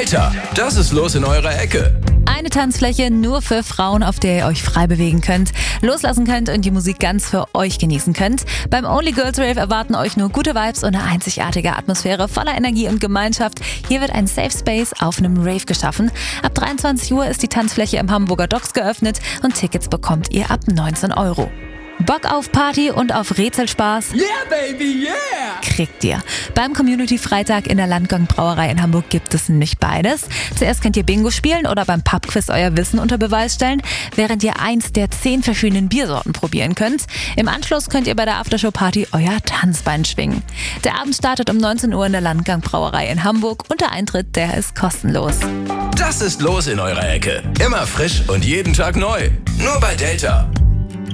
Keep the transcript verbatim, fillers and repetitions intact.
Delta, das ist los in eurer Ecke. Eine Tanzfläche nur für Frauen, auf der ihr euch frei bewegen könnt, loslassen könnt und die Musik ganz für euch genießen könnt. Beim Only Girls Rave erwarten euch nur gute Vibes und eine einzigartige Atmosphäre voller Energie und Gemeinschaft. Hier wird ein Safe Space auf einem Rave geschaffen. Ab dreiundzwanzig Uhr ist die Tanzfläche im Hamburger Docks geöffnet und Tickets bekommt ihr ab neunzehn Euro. Bock auf Party und auf Rätselspaß? Yeah, baby, yeah! Kriegt ihr. Beim Community-Freitag in der Landgang Brauerei in Hamburg gibt es nicht beides. Zuerst könnt ihr Bingo spielen oder beim Pubquiz euer Wissen unter Beweis stellen, während ihr eins der zehn verschiedenen Biersorten probieren könnt. Im Anschluss könnt ihr bei der Aftershow-Party euer Tanzbein schwingen. Der Abend startet um neunzehn Uhr in der Landgang Brauerei in Hamburg und der Eintritt, der ist kostenlos. Das ist los in eurer Ecke. Immer frisch und jeden Tag neu. Nur bei Delta.